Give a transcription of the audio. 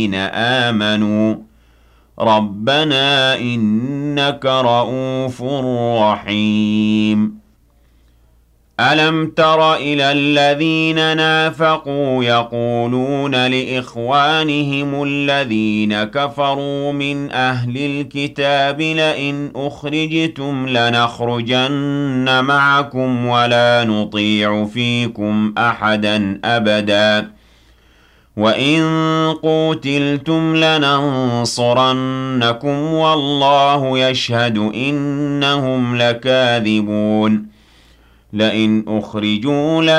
آمنوا ربنا إنك رؤوف رحيم ألم تر إلى الذين نافقوا يقولون لإخوانهم الذين كفروا من أهل الكتاب لئن أخرجتم لنخرجن معكم ولا نطيع فيكم أحدا أبدا وَإِن قُوتِلْتُمْ لَنَنصُرَنَّكُمْ وَاللَّهُ يَشْهَدُ إِنَّهُمْ لَكَاذِبُونَ لئن أخرجوا